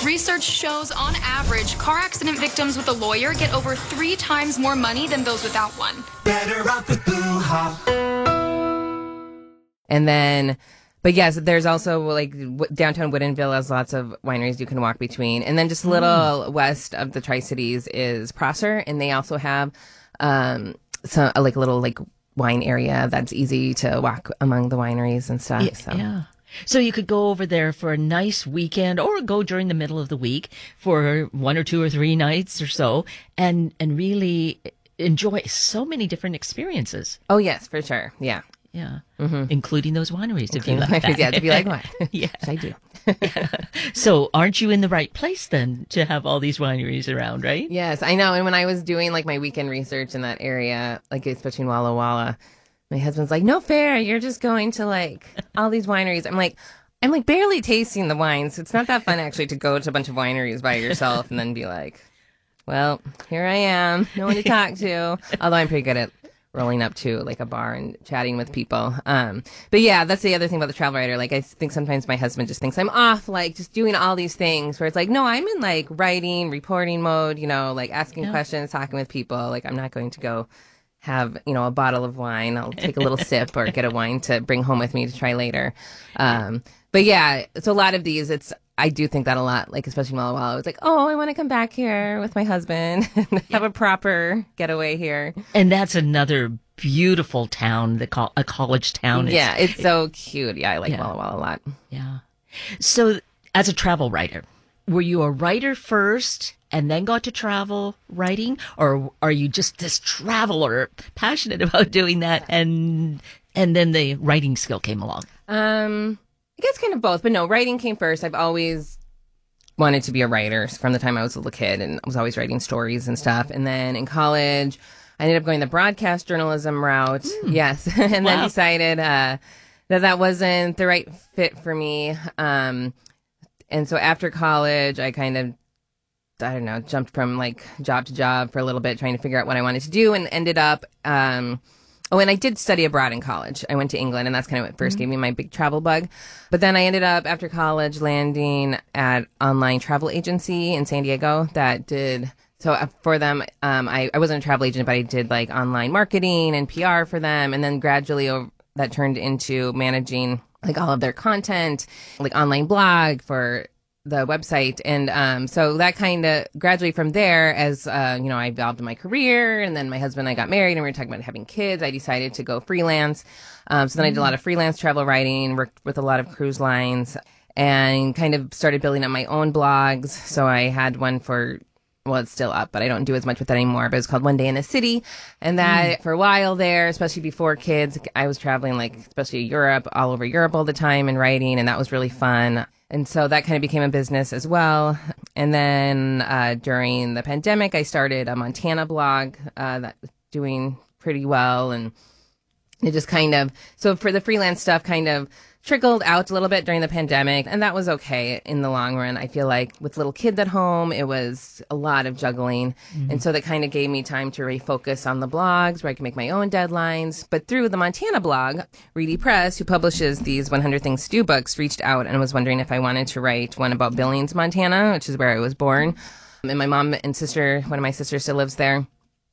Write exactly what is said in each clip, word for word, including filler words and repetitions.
Research shows, on average, car accident victims with a lawyer get over three times more money than those without one. Better off with Boo-ha. And then, but yes, there's also like w- downtown Woodinville has lots of wineries you can walk between. And then just a little mm. west of the Tri-Cities is Prosser, and they also have um, some like a little like wine area that's easy to walk among the wineries and stuff. Yeah, so. yeah. So you could go over there for a nice weekend or go during the middle of the week for one or two or three nights or so and, and really enjoy so many different experiences. Oh, yes, for sure. Yeah. Yeah. Mm-hmm. Including those wineries, if you like that. that. Yeah, if you like wine. Yes, I do. Yeah. So aren't you in the right place then to have all these wineries around, right? Yes, I know. And when I was doing like my weekend research in that area, like especially in Walla Walla, my husband's like, no fair. You're just going to like all these wineries. I'm like, I'm like barely tasting the wines. It's not that fun actually to go to a bunch of wineries by yourself and then be like, well, here I am. No one to talk to. Although I'm pretty good at rolling up to like a bar and chatting with people. Um, but yeah, that's the other thing about the travel writer. Like I think sometimes my husband just thinks I'm off, like just doing all these things where it's like, no, I'm in like writing, reporting mode, you know, like asking yeah. questions, talking with people. Like I'm not going to go have, you know, a bottle of wine. I'll take a little sip or get a wine to bring home with me to try later. Um, but yeah, it's a lot of these. It's, I do think that a lot, like especially in Walla Walla. I was like, oh, I want to come back here with my husband and have a proper getaway here. And that's another beautiful town, the col- a college town. Yeah, it's so cute. Yeah, I like yeah. Walla Walla a lot. Yeah. So as a travel writer, were you a writer first and then got to travel writing, or are you just this traveler passionate about doing that and and then the writing skill came along? Um, I guess kind of both, but no, writing came first. I've always wanted to be a writer from the time I was a little kid, and I was always writing stories and stuff. And then in college, I ended up going the broadcast journalism route. Mm. Yes, and wow. then decided uh, that that wasn't the right fit for me. Um, and so after college, I kind of I don't know, jumped from like job to job for a little bit, trying to figure out what I wanted to do, and ended up, um, oh, and I did study abroad in college. I went to England, and that's kind of what first mm-hmm. gave me my big travel bug. But then I ended up, after college, landing at online travel agency in San Diego that did, so for them, um, I, I wasn't a travel agent, but I did like online marketing and P R for them. And then gradually over, that turned into managing like all of their content, like online blog for the website. And um, so that kind of gradually from there, as, uh, you know, I evolved in my career, and then my husband and I got married, and we were talking about having kids. I decided to go freelance. Um, so then mm-hmm. I did a lot of freelance travel writing, worked with a lot of cruise lines, and kind of started building up my own blogs. So I had one for, well, it's still up, but I don't do as much with that anymore. But it's called One Day in a City. And that mm. for a while there, especially before kids, I was traveling like, especially Europe, all over Europe all the time and writing. And that was really fun. And so that kind of became a business as well. And then uh, during the pandemic, I started a Montana blog uh, that was doing pretty well. And it just kind of, so for the freelance stuff, kind of trickled out a little bit during the pandemic. And that was okay in the long run. I feel like with little kids at home, it was a lot of juggling. Mm-hmm. And so that kind of gave me time to refocus on the blogs where I could make my own deadlines. But through the Montana blog, Reedy Press, who publishes these one hundred Things to Do books, reached out and was wondering if I wanted to write one about Billings, Montana, which is where I was born. And my mom and sister, one of my sisters still lives there.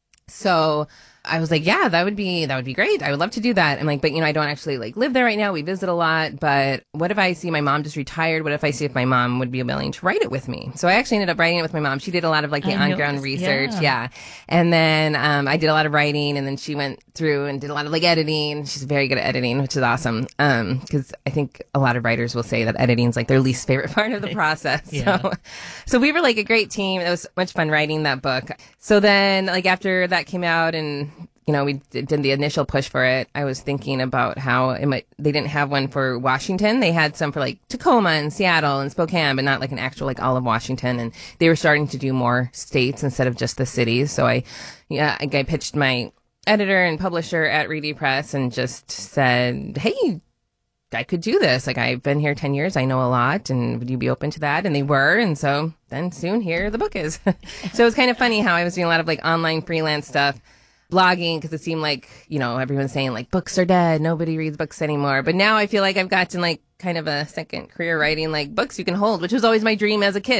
So I was like, yeah, that would be, that would be great. I would love to do that. I'm like, but you know, I don't actually like live there right now. We visit a lot, but what if I see my mom just retired? What if I see if my mom would be willing to write it with me? So I actually ended up writing it with my mom. She did a lot of like the on ground research. Yeah. yeah. And then, um, I did a lot of writing, and then she went through and did a lot of like editing. She's very good at editing, which is awesome. Um, cause I think a lot of writers will say that editing is like their least favorite part of the process. yeah. So, so we were like a great team. It was much fun writing that book. So then like after that came out and, you know, we did the initial push for it, I was thinking about how it might, they didn't have one for Washington. They had some for like Tacoma and Seattle and Spokane, but not like an actual like all of Washington. And they were starting to do more states instead of just the cities. So I, yeah, I, I pitched my editor and publisher at Reedy Press and just said, hey, I could do this. Like, I've been here ten years. I know a lot. And would you be open to that? And they were. And so then soon here the book is. So it was kind of funny how I was doing a lot of like online freelance stuff, blogging, because it seemed like, you know, everyone's saying like books are dead. Nobody reads books anymore. But now I feel like I've gotten like kind of a second career writing like books you can hold, which was always my dream as a kid.